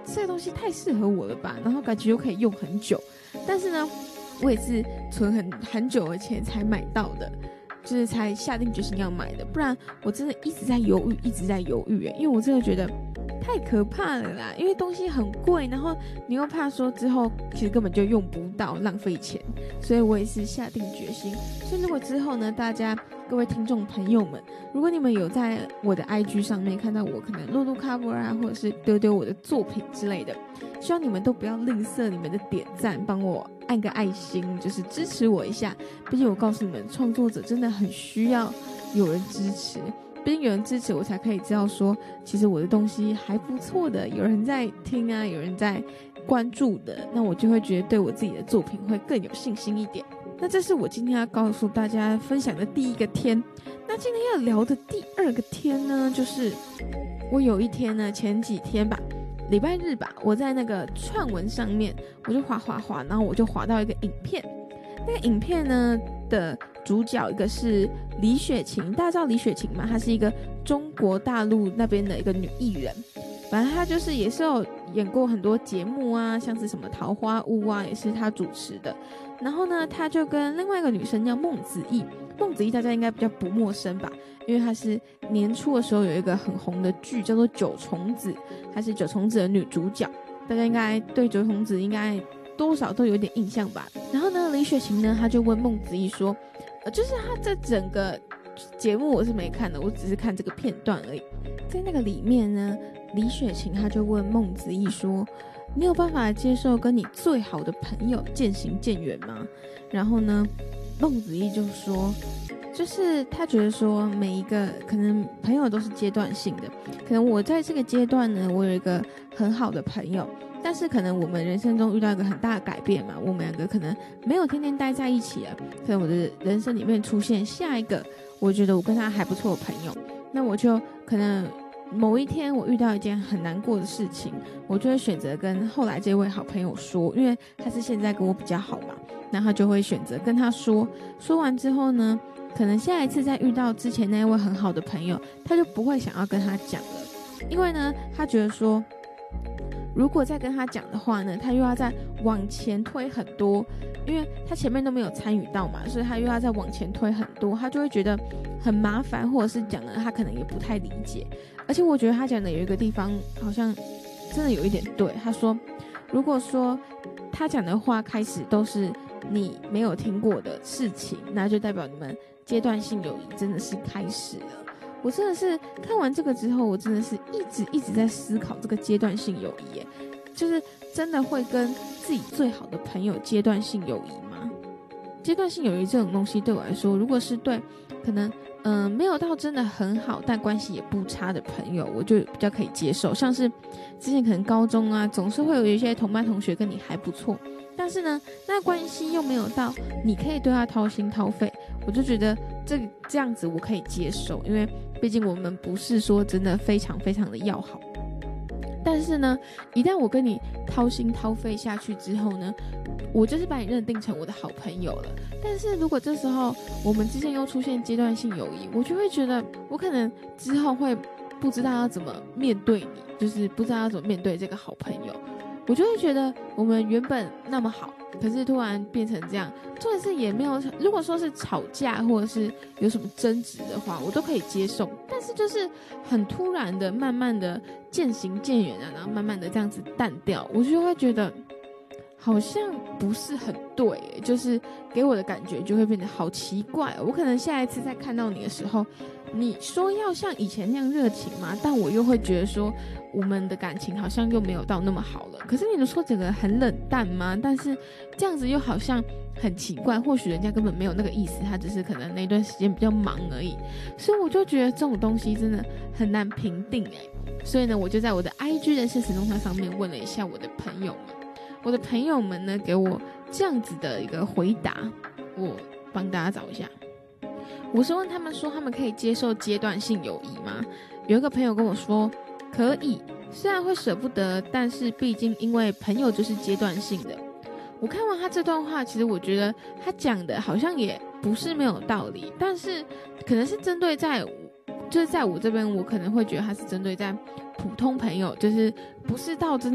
这个东西太适合我了吧，然后感觉又可以用很久，但是呢我也是存很久的钱才买到的，就是才下定决心要买的，不然我真的一直在犹豫耶，因为我真的觉得太可怕了啦，因为东西很贵，然后你又怕说之后其实根本就用不到，浪费钱，所以我也是下定决心。所以如果之后呢，大家各位听众朋友们，如果你们有在我的 IG 上面看到我可能录 cover 啊，或者是丢我的作品之类的，希望你们都不要吝啬你们的点赞，帮我按个爱心，就是支持我一下。毕竟我告诉你们，创作者真的很需要有人支持，毕竟有人支持我才可以知道说其实我的东西还不错的，有人在听啊，有人在关注的，那我就会觉得对我自己的作品会更有信心一点。那这是我今天要告诉大家分享的第一个天。那今天要聊的第二个天呢，就是我有一天呢，前几天吧，礼拜日吧，我在那个串文上面我就滑，然后我就滑到一个影片，那个影片呢的主角一个是李雪琴，大家知道李雪琴吗？她是一个中国大陆那边的一个女艺人，反正她就是也是有演过很多节目啊，像是什么桃花坞啊，也是她主持的。然后呢，她就跟另外一个女生叫孟子义，孟子义大家应该比较不陌生吧，因为她是年初的时候有一个很红的剧叫做《九重子》，她是九重子的女主角，大家应该对九重子应该多少都有点印象吧。然后呢，李雪琴呢，她就问孟子义说，就是她这整个节目我是没看的，我只是看这个片段而已。在那个里面呢，李雪琴她就问孟子义说，你有办法接受跟你最好的朋友渐行渐远吗？然后呢，孟子义就说，就是他觉得说每一个可能朋友都是阶段性的，可能我在这个阶段呢，我有一个很好的朋友，但是可能我们人生中遇到一个很大的改变嘛，我们两个可能没有天天待在一起了，可能我的人生里面出现下一个我觉得我跟他还不错的朋友，那我就可能某一天我遇到一件很难过的事情，我就会选择跟后来这位好朋友说，因为他是现在跟我比较好嘛，那他就会选择跟他说完之后呢，可能下一次再遇到之前那位很好的朋友，他就不会想要跟他讲了，因为呢他觉得说如果再跟他讲的话呢，他又要再往前推很多，因为他前面都没有参与到嘛，所以他又要再往前推很多，他就会觉得很麻烦，或者是讲了他可能也不太理解。而且我觉得他讲的有一个地方好像真的有一点对，他说如果说他讲的话开始都是你没有听过的事情，那就代表你们阶段性友谊真的是开始了。我真的是看完这个之后，我真的是一直在思考这个阶段性友谊耶，就是真的会跟自己最好的朋友阶段性友谊吗？阶段性友谊这种东西对我来说，如果是对可能没有到真的很好但关系也不差的朋友，我就比较可以接受。像是之前可能高中啊，总是会有一些同班同学跟你还不错，但是呢那关系又没有到你可以对他掏心掏肺，我就觉得这样子我可以接受，因为毕竟我们不是说真的非常非常的要好。但是呢，一旦我跟你掏心掏肺下去之后呢，我就是把你认定成我的好朋友了。但是如果这时候我们之间又出现阶段性友谊，我就会觉得我可能之后会不知道要怎么面对你，就是不知道要怎么面对这个好朋友，我就会觉得我们原本那么好，可是突然变成这样，重点是也没有，如果说是吵架或者是有什么争执的话，我都可以接受，但是就是很突然的慢慢的渐行渐远啊，然后慢慢的这样子淡掉，我就会觉得好像不是很对，就是给我的感觉就会变得好奇怪。我可能下一次再看到你的时候，你说要像以前那样热情嘛，但我又会觉得说我们的感情好像又没有到那么好了。可是你说整个很冷淡吗？但是这样子又好像很奇怪，或许人家根本没有那个意思，他只是可能那段时间比较忙而已。所以我就觉得这种东西真的很难评定所以呢，我就在我的 IG 的现实动态上面问了一下我的朋友们，我的朋友们呢给我这样子的一个回答，我帮大家找一下。我是问他们说他们可以接受阶段性友谊吗？有一个朋友跟我说可以，虽然会舍不得，但是毕竟因为朋友就是阶段性的。我看完他这段话，其实我觉得他讲的好像也不是没有道理，但是可能是针对就是在我这边，我可能会觉得他是针对在普通朋友，就是不是到真